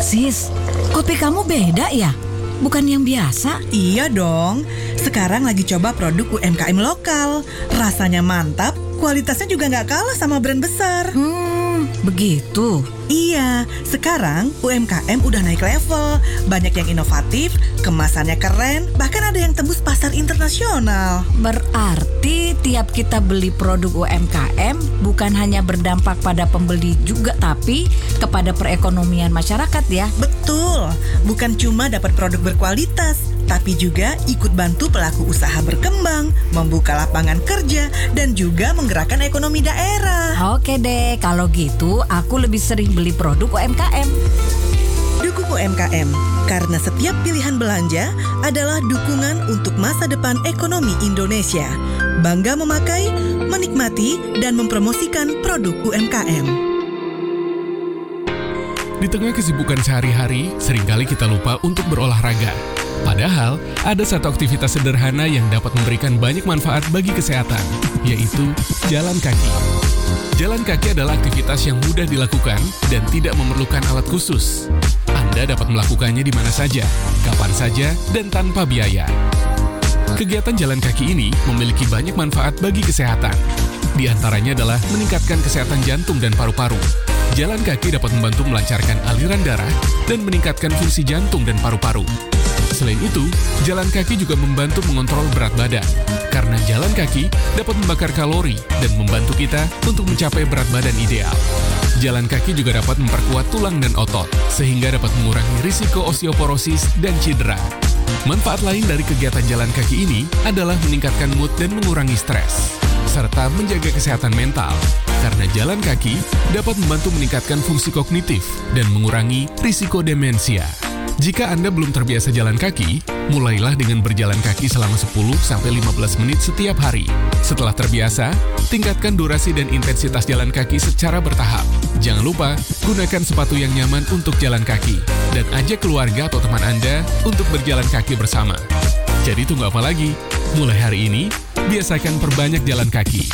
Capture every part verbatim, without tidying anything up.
Sis, kopi kamu beda ya? Bukan yang biasa? Iya dong, sekarang lagi coba produk U M K M lokal. Rasanya mantap, kualitasnya juga nggak kalah sama brand besar. Hmm, begitu. Iya, sekarang U M K M udah naik level. Banyak yang inovatif, kemasannya keren, bahkan ada yang tembus pasar internasional. Berarti tiap kita beli produk U M K M bukan hanya berdampak pada pembeli juga, tapi kepada perekonomian masyarakat ya? Betul, bukan cuma dapat produk berkualitas, tapi juga ikut bantu pelaku usaha berkembang, membuka lapangan kerja, dan juga menggerakkan ekonomi daerah. Oke deh, kalau gitu aku lebih sering beli produk U M K M. Dukung U M K M, karena setiap pilihan belanja adalah dukungan untuk masa depan ekonomi Indonesia. Bangga memakai, menikmati, dan mempromosikan produk U M K M. Di tengah kesibukan sehari-hari, seringkali kita lupa untuk berolahraga. Padahal, ada satu aktivitas sederhana yang dapat memberikan banyak manfaat bagi kesehatan, yaitu jalan kaki. Jalan kaki adalah aktivitas yang mudah dilakukan dan tidak memerlukan alat khusus. Anda dapat melakukannya di mana saja, kapan saja, dan tanpa biaya. Kegiatan jalan kaki ini memiliki banyak manfaat bagi kesehatan. Di antaranya adalah meningkatkan kesehatan jantung dan paru-paru. Jalan kaki dapat membantu melancarkan aliran darah dan meningkatkan fungsi jantung dan paru-paru. Selain itu, jalan kaki juga membantu mengontrol berat badan. Karena jalan kaki dapat membakar kalori dan membantu kita untuk mencapai berat badan ideal. Jalan kaki juga dapat memperkuat tulang dan otot, sehingga dapat mengurangi risiko osteoporosis dan cedera. Manfaat lain dari kegiatan jalan kaki ini adalah meningkatkan mood dan mengurangi stres, serta menjaga kesehatan mental. Karena jalan kaki dapat membantu meningkatkan fungsi kognitif dan mengurangi risiko demensia. Jika Anda belum terbiasa jalan kaki, mulailah dengan berjalan kaki selama sepuluh sampai lima belas menit setiap hari. Setelah terbiasa, tingkatkan durasi dan intensitas jalan kaki secara bertahap. Jangan lupa, gunakan sepatu yang nyaman untuk jalan kaki. Dan ajak keluarga atau teman Anda untuk berjalan kaki bersama. Jadi tunggu apa lagi? Mulai hari ini, biasakan perbanyak jalan kaki.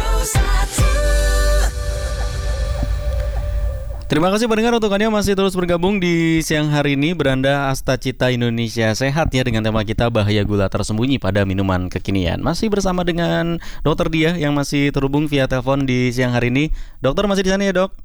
Terima kasih pendengar untuk Anda masih terus bergabung di siang hari ini. Beranda Asta Cita Indonesia Sehat ya, dengan tema kita bahaya gula tersembunyi pada minuman kekinian. Masih bersama dengan Dokter Dia yang masih terhubung via telepon di siang hari ini. Dokter masih di sana ya, Dok?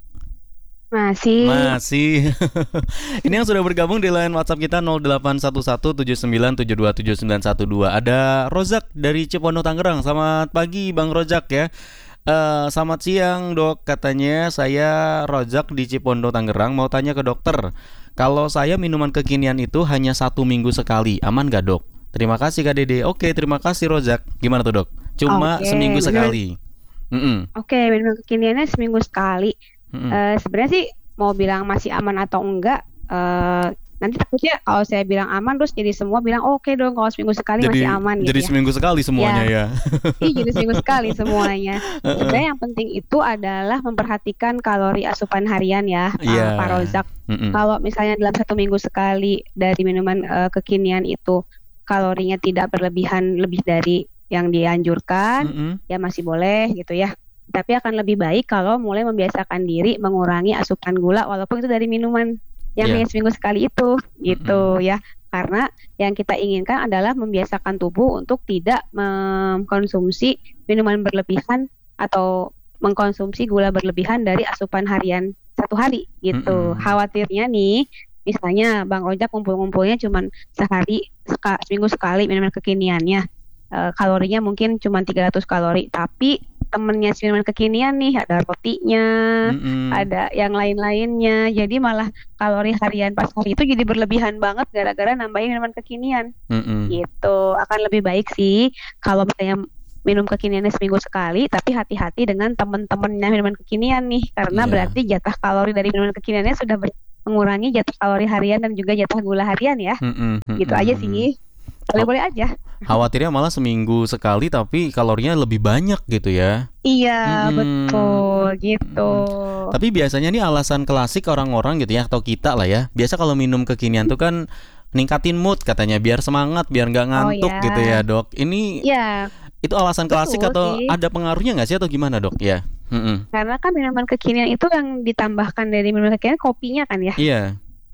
Masih. Masih. Ini yang sudah bergabung di line WhatsApp kita nol delapan satu satu tujuh sembilan tujuh dua tujuh sembilan satu dua. Ada Rozak dari Cipondo Tangerang. Selamat pagi Bang Rozak ya. Uh, selamat siang dok, katanya saya Rozak di Cipondo Tangerang, mau tanya ke dokter, kalau saya minuman kekinian itu hanya satu minggu sekali, aman gak dok? Terima kasih Kak Dede. Oke, terima kasih Rozak. Gimana tuh dok? Cuma Oke, seminggu bener. sekali. Mm-mm. Oke, minuman kekiniannya seminggu sekali. Mm-mm. Uh, sebenarnya sih mau bilang masih aman atau enggak, uh, nanti takutnya kalau saya bilang aman terus jadi semua bilang oh, oke dong kalau seminggu sekali Jadi, masih aman gitu jadi ya. seminggu sekali semuanya ya. Iya, jadi seminggu sekali semuanya. Sebenarnya yang penting itu adalah memperhatikan kalori asupan harian ya, Pak Iya. Pak Rozak. Mm-mm. Kalau misalnya dalam satu minggu sekali dari minuman uh, kekinian itu kalorinya tidak berlebihan lebih dari yang dianjurkan, Mm-mm. ya masih boleh gitu ya. Tapi akan lebih baik kalau mulai membiasakan diri mengurangi asupan gula walaupun itu dari minuman yang Iya. hanya seminggu sekali itu, gitu ya. Karena yang kita inginkan adalah membiasakan tubuh untuk tidak mengkonsumsi minuman berlebihan atau mengkonsumsi gula berlebihan dari asupan harian satu hari, gitu. Mm-mm. Khawatirnya nih, misalnya Bang Ojak kumpul-kumpulnya cuma sehari, seka, seminggu sekali minuman kekiniannya. E, kalorinya mungkin cuma tiga ratus kalori, tapi temennya si minuman kekinian nih ada rotinya, Mm-mm. ada yang lain-lainnya, jadi malah kalori harian pas hari itu jadi berlebihan banget gara-gara nambahin minuman kekinian. Mm-mm. Gitu. Akan lebih baik sih kalau misalnya minum kekiniannya seminggu sekali, tapi hati-hati dengan teman-temannya minuman kekinian nih, karena Iya. berarti jatah kalori dari minuman kekiniannya sudah ber- mengurangi jatah kalori harian dan juga jatah gula harian ya. Mm-mm. Gitu aja sih. Boleh-boleh aja. Khawatirnya malah seminggu sekali tapi kalorinya lebih banyak gitu ya. Iya, Mm-mm. betul gitu. Tapi biasanya nih alasan klasik orang-orang gitu ya, atau kita lah ya, biasa kalau minum kekinian tuh kan ningkatin mood katanya, biar semangat, biar nggak ngantuk ya. gitu ya dok. Ini Iya, itu alasan klasik betul atau sih. ada pengaruhnya nggak sih atau gimana dok ya? Mm-mm. karena kan minuman kekinian itu yang ditambahkan dari minuman kekinian kopinya kan ya. Iya.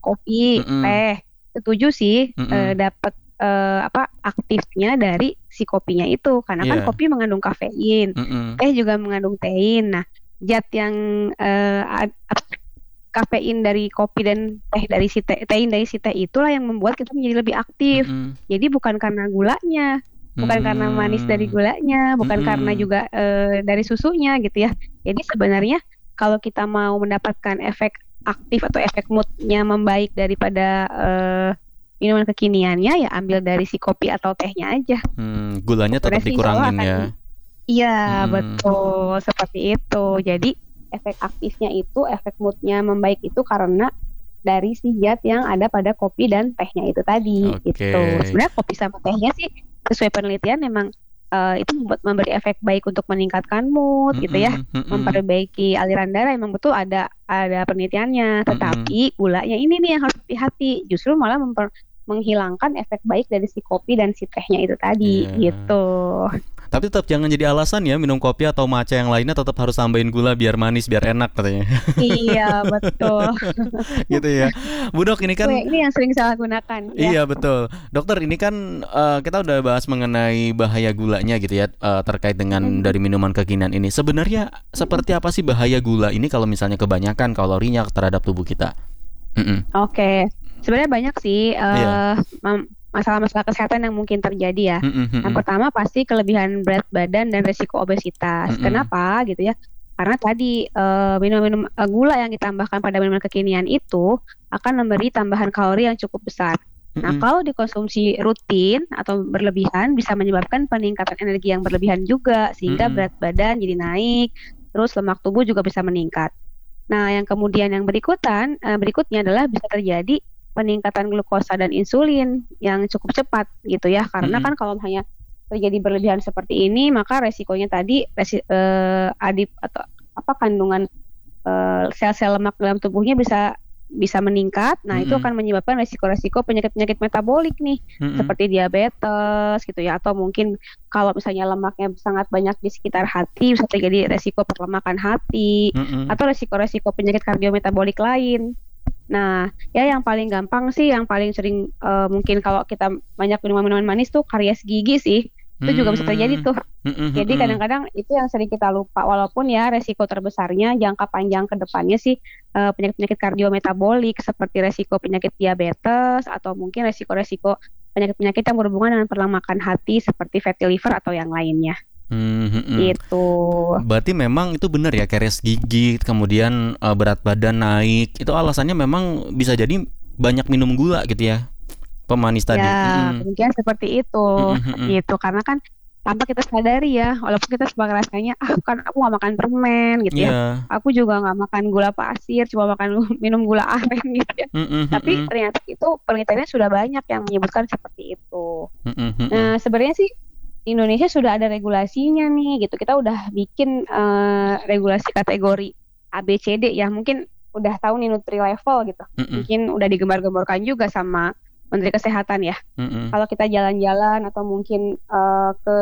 kopi, Mm-mm. teh. Setuju sih Mm-mm. eh, dapat eh, apa aktifnya dari si kopinya itu karena kan Iya. kopi mengandung kafein, Mm-mm. teh juga mengandung tein. Nah, zat yang eh, ad- apa, kafein dari kopi dan teh dari si teh, tein dari si teh itulah yang membuat kita menjadi lebih aktif. Mm-mm. Jadi bukan karena gulanya, bukan karena manis dari Mm. gulanya, bukan karena Mm-mm. juga eh, dari susunya gitu ya. Jadi sebenarnya kalau kita mau mendapatkan efek aktif atau efek moodnya membaik daripada eh, minuman kekiniannya, ya ambil dari si kopi atau tehnya aja. Hmm, gulanya tetap Sebenarnya sih insya Allah dikurangin akan ya. Iya, Mm-mm. betul seperti itu. Jadi efek aktifnya itu, efek moodnya membaik itu karena dari si zat yang ada pada kopi dan tehnya itu tadi. Oke. Gitu. Sebenarnya kopi sama tehnya sih sesuai penelitian memang eh, itu membuat memberi efek baik untuk meningkatkan mood gitu ya, Mm-mm. Mm-mm. memperbaiki aliran darah. Emang betul ada ada penelitiannya. Tetapi gulanya ini nih yang harus hati-hati. Justru malah memper- menghilangkan efek baik dari si kopi dan si tehnya itu tadi. Iya. Gitu. Tapi tetap jangan jadi alasan ya minum kopi atau matcha yang lainnya tetap harus tambahin gula biar manis, biar enak katanya. Iya, betul. Gitu ya. Bu Dok, ini kan Weh, ini yang sering salah gunakan ya. iya betul. Dokter, ini kan eh, kita udah bahas mengenai bahaya gulanya gitu ya, eh, terkait dengan Hmm. dari minuman kekinian ini. Sebenarnya seperti apa sih bahaya gula ini kalau misalnya kebanyakan kalorinya terhadap tubuh kita? Mm-mm. Oke, sebenarnya banyak sih eh, Iya. mam- masalah-masalah kesehatan yang mungkin terjadi ya. Mm-mm, mm-mm. Yang pertama pasti kelebihan berat badan dan resiko obesitas. Mm-mm. Kenapa gitu ya? Karena tadi eh, minum-minum eh, gula yang ditambahkan pada minuman kekinian itu akan memberi tambahan kalori yang cukup besar. Nah, Mm-mm. kalau dikonsumsi rutin atau berlebihan bisa menyebabkan peningkatan energi yang berlebihan juga sehingga Mm-mm. berat badan jadi naik, terus lemak tubuh juga bisa meningkat. Nah, yang kemudian yang berikutan eh, berikutnya adalah bisa terjadi peningkatan glukosa dan insulin yang cukup cepat gitu ya. Karena Mm-mm. kan kalau hanya terjadi berlebihan seperti ini, maka resikonya tadi resi, eh, adip atau apa kandungan eh, sel-sel lemak dalam tubuhnya bisa bisa meningkat. Nah, itu Mm-mm. akan menyebabkan resiko-resiko penyakit-penyakit metabolik nih, Mm-mm. seperti diabetes gitu ya, atau mungkin kalau misalnya lemaknya sangat banyak di sekitar hati bisa terjadi resiko perlemakan hati Mm-mm. atau resiko-resiko penyakit kardiometabolik lain. Nah, ya yang paling gampang sih, yang paling sering eh, mungkin kalau kita banyak minum-minuman manis tuh karies gigi sih. Itu juga bisa terjadi tuh. Mm-mm. Jadi Mm-mm. kadang-kadang itu yang sering kita lupa. Walaupun ya resiko terbesarnya jangka panjang ke depannya sih eh, penyakit-penyakit kardiometabolik seperti resiko penyakit diabetes atau mungkin resiko-resiko penyakit-penyakit yang berhubungan dengan perlemakan hati seperti fatty liver atau yang lainnya. Mm-mm. Gitu. Berarti memang itu benar ya, karies gigi, kemudian eh, berat badan naik. Itu alasannya memang bisa jadi banyak minum gula gitu ya, pemanis tadi. Ya, Mm-mm. kemungkinan seperti itu, Mm-mm. gitu. Karena kan tanpa kita sadari ya, walaupun kita sebagai rasanya, ah kan aku nggak makan permen gitu ya, Iya. aku juga nggak makan gula pasir, cuma makan minum gula aren gitu ya. Mm-mm. Tapi Mm-mm. ternyata itu penelitiannya sudah banyak yang menyebutkan seperti itu. Mm-mm. Mm-mm. Nah, sebenarnya sih di Indonesia sudah ada regulasinya nih, gitu. Kita udah bikin eh, regulasi kategori A B C D ya, mungkin udah tahu nih Nutri Level gitu. Mm-mm. Mungkin udah digembar-gemborkan juga sama Menteri Kesehatan ya. Mm-mm. Kalau kita jalan-jalan atau mungkin eh, ke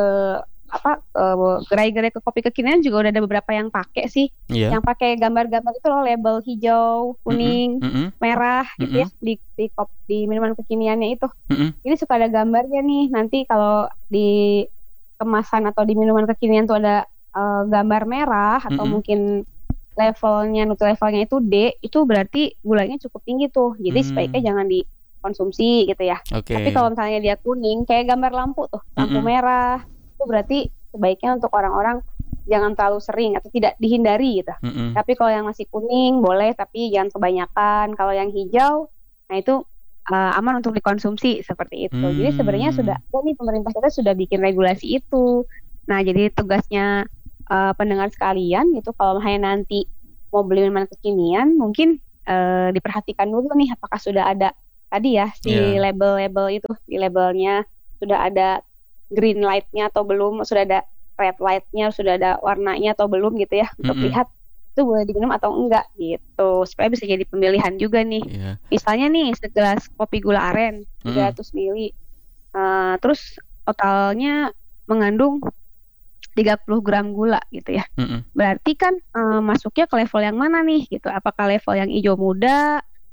apa eh, gerai-gerai ke kopi kekinian juga udah ada beberapa yang pakai sih, Iya. yang pakai gambar-gambar itu loh, label hijau, kuning, Mm-mm. merah gitu ya Mm-mm. di di, kop, di minuman kekiniannya itu. Mm-mm. Ini suka ada gambarnya nih. Nanti kalau di kemasan atau di minuman kekinian tuh ada eh, gambar merah atau Mm-mm. mungkin levelnya, nutri levelnya itu D, itu berarti gulanya cukup tinggi tuh. Jadi Hmm. sebaiknya jangan dikonsumsi gitu ya. Oke. Tapi kalau misalnya dia kuning, kayak gambar lampu tuh, lampu Mm-mm. merah, itu berarti sebaiknya untuk orang-orang jangan terlalu sering atau tidak dihindari gitu. Mm-mm. Tapi kalau yang masih kuning boleh, tapi jangan kebanyakan. Kalau yang hijau, nah itu uh, aman untuk dikonsumsi seperti itu. Jadi sebenarnya Hmm. sudah ada nih, pemerintah kita sudah bikin regulasi itu. Nah, jadi tugasnya uh, pendengar sekalian gitu, kalau misalnya nanti mau beli minuman kekinian, mungkin uh, diperhatikan dulu nih apakah sudah ada tadi ya si Iya. label-label itu, di labelnya sudah ada green light-nya atau belum, sudah ada red light-nya, sudah ada warnanya atau belum gitu ya, untuk Mm-mm. lihat itu boleh diminum atau enggak gitu, supaya bisa jadi pemilihan juga nih. Iya. Misalnya nih segelas kopi gula aren tiga ratus mililiter, uh, terus totalnya mengandung tiga puluh gram gula gitu ya. Mm-mm. Berarti kan uh, masuknya ke level yang mana nih gitu? Apakah level yang hijau muda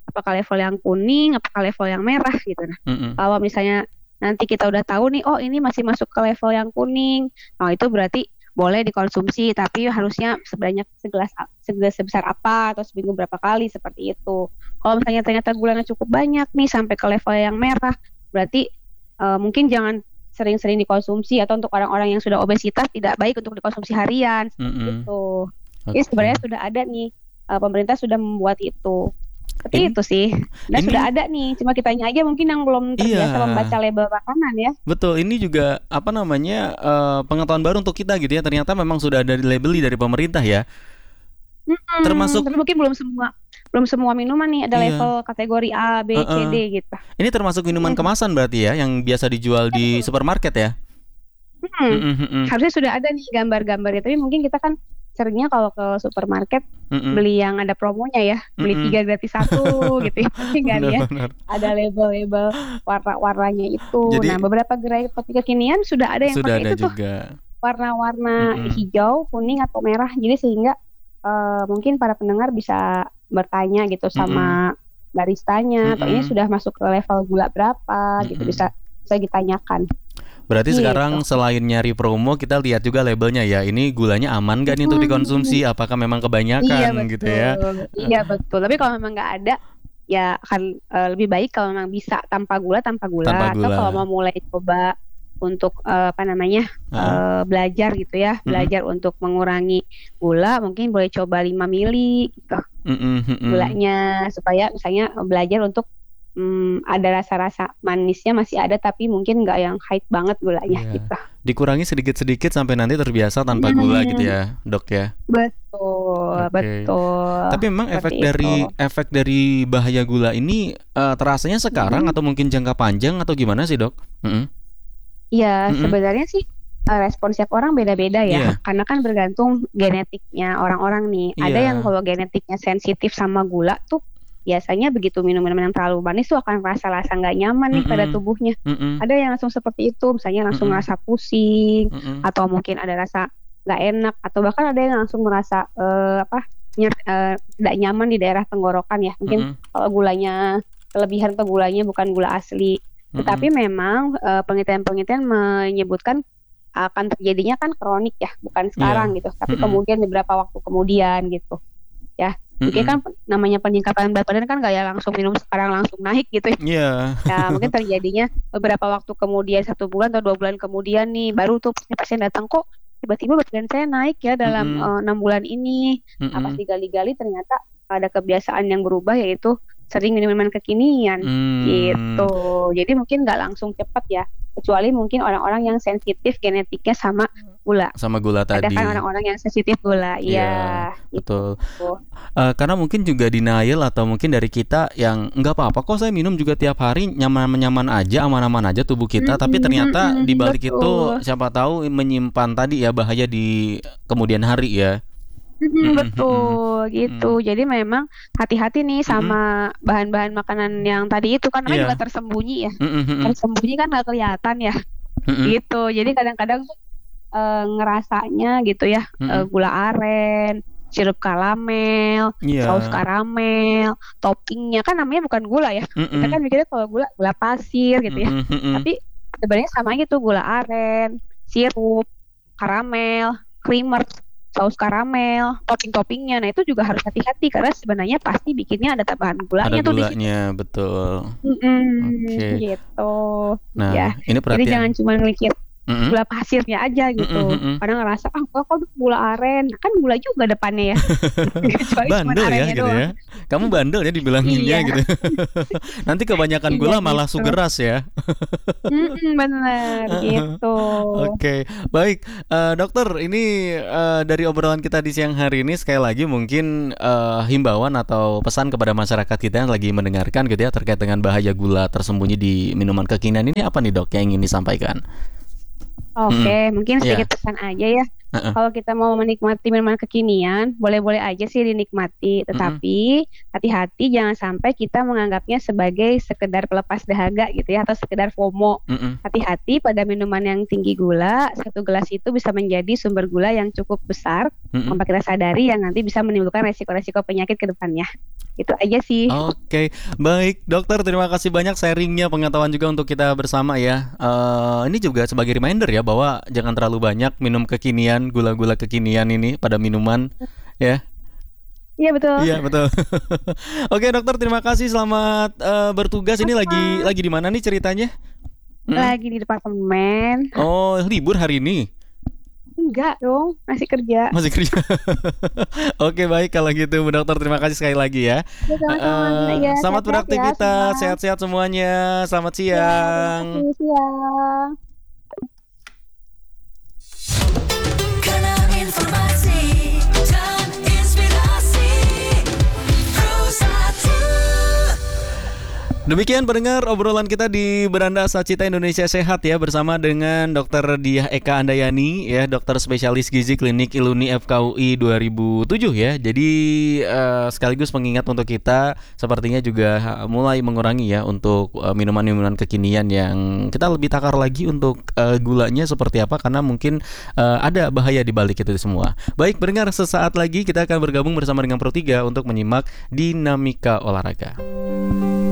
apakah level yang kuning, apakah level yang merah gitu. Nah, Mm-mm. kalau misalnya nanti kita udah tahu nih, oh ini masih masuk ke level yang kuning, nah itu berarti boleh dikonsumsi, tapi harusnya sebanyak segelas segelas sebesar apa atau seminggu berapa kali seperti itu. Kalau misalnya ternyata gulanya cukup banyak nih sampai ke level yang merah, berarti uh, mungkin jangan sering-sering dikonsumsi, atau untuk orang-orang yang sudah obesitas tidak baik untuk dikonsumsi harian seperti Mm-mm. itu. Oke. Jadi sebenarnya sudah ada nih, uh, pemerintah sudah membuat itu. Seperti Ini- itu sih. Dan ini- sudah ada nih, cuma kitanya aja mungkin yang belum terbiasa Iya. membaca label makanan ya. Betul, ini juga apa namanya eh, pengetahuan baru untuk kita gitu ya. Ternyata memang sudah ada labeli dari pemerintah ya. Mm-mm, Termasuk- tapi mungkin belum semua belum semua minuman nih ada Iya. level kategori A, B, C, Uh-uh. D gitu. Ini termasuk minuman Mm. kemasan berarti ya, yang biasa dijual di supermarket ya. Mm-mm. Mm-mm, mm-mm, Harusnya sudah ada nih gambar-gambarnya, tapi mungkin kita kan seringnya kalau ke supermarket mm-mm. beli yang ada promonya ya, beli Mm-mm. tiga gratis satu gitu ya. Tapi nggak ya, Benar-benar. ada label-label warna-warnanya itu. Jadi- Nah, beberapa gerai kopi kekinian sudah ada yang Sudah pakai ada itu tuh, juga. warna-warna Mm-mm. hijau, kuning atau merah. Jadi sehingga eh, mungkin para pendengar bisa bertanya gitu sama baristanya, atau ini Mm-mm. sudah masuk ke level gula berapa gitu, Mm-mm. bisa bisa ditanyakan. Berarti Gitu. sekarang selain nyari promo, kita lihat juga labelnya ya. Ini gulanya aman gak nih untuk Hmm. dikonsumsi? Apakah memang kebanyakan Iya betul, gitu ya? iya betul. Tapi kalau memang nggak ada, ya akan eh, lebih baik kalau memang bisa tanpa gula, tanpa gula. Tanpa Atau gula. kalau mau mulai coba untuk eh, apa namanya Ah. eh, belajar gitu ya, belajar untuk mengurangi gula, mungkin boleh coba lima mili gitu Mm-mm, mm-mm. gulanya, supaya misalnya belajar untuk hmm, ada rasa-rasa manisnya masih ada, tapi mungkin nggak yang high banget gulanya Iya. gitu. Dikurangi sedikit-sedikit sampai nanti terbiasa tanpa gula gitu ya, dok ya. Betul, Oke. betul. Tapi memang efek seperti dari itu. efek dari bahaya gula ini eh, terasanya sekarang atau mungkin jangka panjang atau gimana sih dok? Mm-mm. Iya, Mm-mm. sebenarnya sih eh, respon setiap orang beda-beda ya, Iya. karena kan bergantung genetiknya orang-orang nih. Ada Iya. yang kalau genetiknya sensitif sama gula tuh, biasanya begitu minum minuman yang terlalu manis tuh akan rasa-rasa nggak nyaman nih pada Mm-mm. tubuhnya. Mm-mm. Ada yang langsung seperti itu, misalnya langsung Mm-mm. ngerasa pusing, Mm-mm. atau mungkin ada rasa nggak enak, atau bahkan ada yang langsung merasa eh, apa nyer- eh, tidak nyaman di daerah tenggorokan ya. Mungkin Mm-mm. kalau gulanya kelebihan atau gulanya bukan gula asli. Tetapi memang eh, penelitian-penelitian menyebutkan akan terjadinya kan kronik ya, bukan sekarang gitu, tapi Mm-mm. kemudian beberapa waktu kemudian gitu. Ya, mungkin Mm-mm. kan namanya peningkatan berat badan kan gak ya langsung minum sekarang langsung naik gitu ya. Iya. Ya, mungkin terjadinya beberapa waktu kemudian, satu bulan atau dua bulan kemudian nih, baru tuh pasien datang, kok tiba-tiba berat badan saya naik ya dalam Mm-mm. eh, enam bulan ini. Mm-mm. Nah, pas digali-gali ternyata ada kebiasaan yang berubah, yaitu sering minum minuman kekinian. Hmm. Gitu. Jadi mungkin nggak langsung cepat ya, kecuali mungkin orang-orang yang sensitif genetiknya sama gula. Sama gula Ada tadi. kan orang-orang yang sensitif gula. Iya, Iya. betul. Gitu. Eh, karena mungkin juga denial atau mungkin dari kita yang nggak apa-apa kok saya minum juga tiap hari nyaman-nyaman aja, aman-aman aja tubuh kita, tapi Mm-mm, ternyata mm-mm, di balik betul. itu siapa tahu menyimpan tadi ya bahaya di kemudian hari ya. Mm-mm, Mm-mm, betul gitu. Jadi memang hati-hati nih sama bahan-bahan makanan yang tadi itu, kan namanya Iya. juga tersembunyi ya. Mm-mm, mm-mm, Tersembunyi kan nggak kelihatan ya. mm-mm, Gitu. Jadi kadang-kadang tuh eh, ngerasanya gitu ya, Mm-mm. eh, gula aren, sirup karamel, Iya. saus karamel, toppingnya kan namanya bukan gula ya. Mm-mm, Kita kan mikirnya kalau gula gula pasir gitu ya. mm-mm, mm-mm. Tapi sebenarnya sama gitu, gula aren, sirup, karamel, creamer, saus karamel, topping-toppingnya. Nah, itu juga harus hati-hati karena sebenarnya pasti bikinnya ada tambahan Ada gulanya tuh di situ. gulanya, betul. Mm-mm, Oke. gitu. Nah, Ya, ini Jadi perhatian. jangan cuma mikir Mm-mm. gula pasirnya aja gitu. Mm-mm, mm-mm. Kadang ngerasa ah kok kok gula aren, kan gula juga depannya ya. Kecuali cuma Bandel ya arennya gitu doang. ya. Kamu bandel ya dibilanginnya Iya. gitu. Nanti kebanyakan Iya, gula malah gitu. sugeras ya. Mm-mm, bener gitu. Oke, baik, Eh, dokter. Ini eh, dari obrolan kita di siang hari ini sekali lagi mungkin eh, himbauan atau pesan kepada masyarakat kita yang lagi mendengarkan gitu ya terkait dengan bahaya gula tersembunyi di minuman kekinian ini apa nih dok yang ingin disampaikan? Oke, mungkin Iya. sedikit pesan aja ya. Uh-uh. Kalau kita mau menikmati minuman kekinian, boleh-boleh aja sih dinikmati, tetapi hati-hati jangan sampai kita menganggapnya sebagai sekedar pelepas dahaga gitu ya, atau sekedar FOMO. Mm-mm. Hati-hati pada minuman yang tinggi gula, satu gelas itu bisa menjadi sumber gula yang cukup besar Mm-mm. tanpa kita sadari, yang nanti bisa menimbulkan resiko-resiko penyakit ke depannya. Itu aja sih. Oke, baik dokter, terima kasih banyak sharingnya, pengetahuan juga untuk kita bersama ya. Eh, ini juga sebagai reminder ya bahwa jangan terlalu banyak minum kekinian, gula-gula kekinian ini pada minuman ya. Iya betul. Iya betul. Oke dokter, terima kasih, selamat eh, bertugas. Ini lagi lagi di mana nih ceritanya? Hmm? Lagi di departemen. Oh, libur hari ini? Enggak dong, masih kerja. Masih kerja. Oke, baik kalau gitu Bu Dokter, terima kasih sekali lagi ya. Ya, sama-sama. Eh, Ya, selamat sehat-sehat beraktivitas, ya, semua. sehat-sehat semuanya. Selamat Ya, siang. terima kasih, siang. Karena informasi dan inspirasi Terus satu. Demikian pendengar obrolan kita di Beranda Sacita Indonesia Sehat ya, bersama dengan Dokter Diah Eka Andayani ya, dokter spesialis gizi klinik Iluni F K U I dua ribu tujuh ya. Jadi eh, sekaligus pengingat untuk kita, sepertinya juga mulai mengurangi ya untuk eh, minuman-minuman kekinian yang kita lebih takar lagi untuk eh, gulanya seperti apa, karena mungkin eh, ada bahaya di balik itu semua. Baik pendengar, sesaat lagi kita akan bergabung bersama dengan Pro tiga untuk menyimak Dinamika Olahraga.